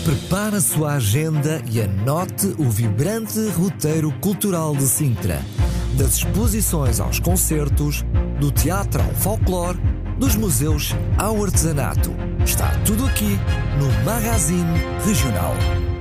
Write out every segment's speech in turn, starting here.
Prepare a sua agenda e anote o vibrante roteiro cultural de Sintra. Das exposições aos concertos, do teatro ao folclore, dos museus ao artesanato. Está tudo aqui no Magazine Regional.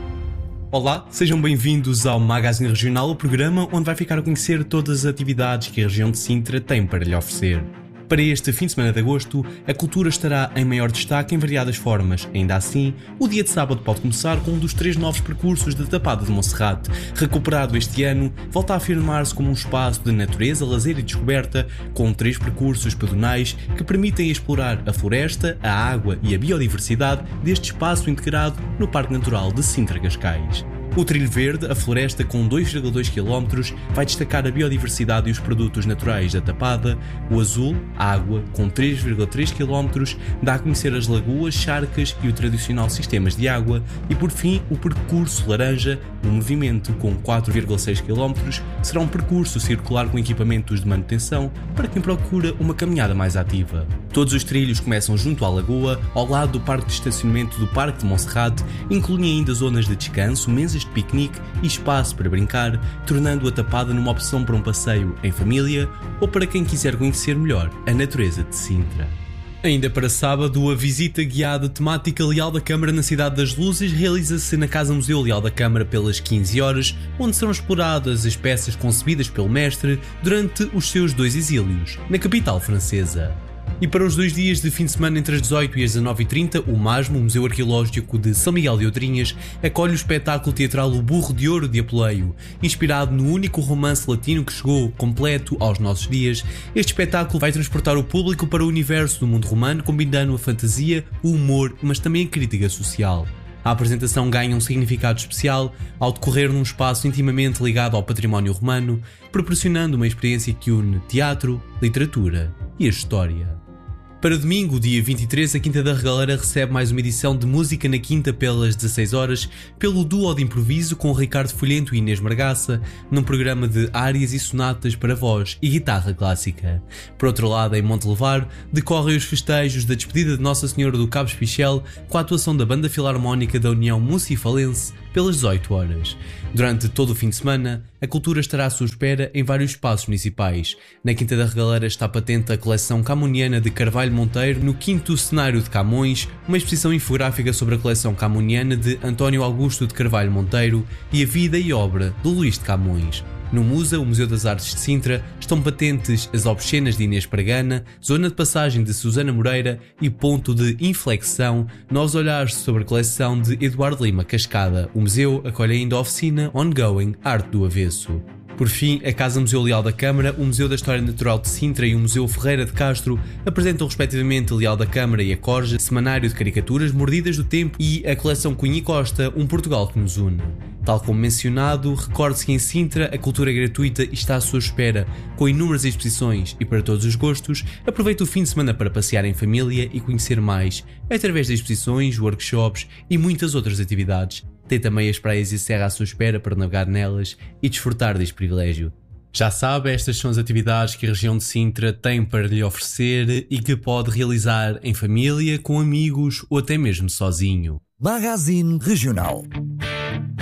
Olá, sejam bem-vindos ao Magazine Regional, o programa onde vai ficar a conhecer todas as atividades que a região de Sintra tem para lhe oferecer. Para este fim de semana de agosto, a cultura estará em maior destaque em variadas formas. Ainda assim, o dia de sábado pode começar com um dos 3 novos percursos da Tapada de Monserrate. Recuperado este ano, volta a afirmar-se como um espaço de natureza, lazer e descoberta, com 3 percursos pedonais que permitem explorar a floresta, a água e a biodiversidade deste espaço integrado no Parque Natural de Sintra-Cascais. O Trilho Verde, a floresta com 2,2 km, vai destacar a biodiversidade e os produtos naturais da Tapada. O Azul, a água, com 3,3 km, dá a conhecer as lagoas, charcas e o tradicional sistemas de água. E por fim, o Percurso Laranja, um movimento com 4,6 km, será um percurso circular com equipamentos de manutenção para quem procura uma caminhada mais ativa. Todos os trilhos começam junto à lagoa, ao lado do parque de estacionamento do Parque de Monserrate, incluem ainda zonas de descanso, mesas de piquenique e espaço para brincar, tornando a Tapada numa opção para um passeio em família ou para quem quiser conhecer melhor a natureza de Sintra. Ainda para sábado, a visita guiada temática Leal da Câmara na Cidade das Luzes realiza-se na Casa Museu Leal da Câmara pelas 15 horas, onde serão exploradas as peças concebidas pelo mestre durante os seus 2 exílios, na capital francesa. E para os 2 dias de fim de semana entre as 18 e as 19h30, o MASMO, o Museu Arqueológico de São Miguel de Odrinhas, acolhe o espetáculo teatral O Burro de Ouro de Apuleio. Inspirado no único romance latino que chegou completo aos nossos dias, este espetáculo vai transportar o público para o universo do mundo romano, combinando a fantasia, o humor, mas também a crítica social. A apresentação ganha um significado especial ao decorrer num espaço intimamente ligado ao património romano, proporcionando uma experiência que une teatro, literatura e a história. Para domingo, dia 23, a Quinta da Regaleira recebe mais uma edição de Música na Quinta pelas 16 horas, pelo duo de improviso com Ricardo Folhento e Inês Margaça, num programa de árias e sonatas para voz e guitarra clássica. Por outro lado, em Montelevar, decorrem os festejos da despedida de Nossa Senhora do Cabo Espichel com a atuação da Banda Filarmónica da União Muncifalense pelas 18 horas. Durante todo o fim de semana, a cultura estará à sua espera em vários espaços municipais. Na Quinta da Regaleira está patente a coleção camuniana de Carvalho Monteiro, no 5º cenário de Camões, uma exposição infográfica sobre a coleção camuniana de António Augusto de Carvalho Monteiro e a vida e obra de Luís de Camões. No MUSA, o Museu das Artes de Sintra, estão patentes as obscenas de Inês Pregana, zona de passagem de Susana Moreira e ponto de inflexão, novos olhares sobre a coleção de Eduardo Lima Cascada. O museu acolhe ainda a oficina Ongoing Arte do Avesso. Por fim, a Casa Museu Leal da Câmara, o Museu da História Natural de Sintra e o Museu Ferreira de Castro apresentam respectivamente Leal da Câmara e a Corja, semanário de caricaturas mordidas do tempo e a coleção Cunha e Costa, um Portugal que nos une. Tal como mencionado, recorde-se que em Sintra a cultura é gratuita e está à sua espera, com inúmeras exposições e para todos os gostos. Aproveite o fim de semana para passear em família e conhecer mais, através de exposições, workshops e muitas outras atividades. Tem também as praias e serra à sua espera para navegar nelas e desfrutar deste privilégio. Já sabe, estas são as atividades que a região de Sintra tem para lhe oferecer e que pode realizar em família, com amigos ou até mesmo sozinho. Magazine Regional.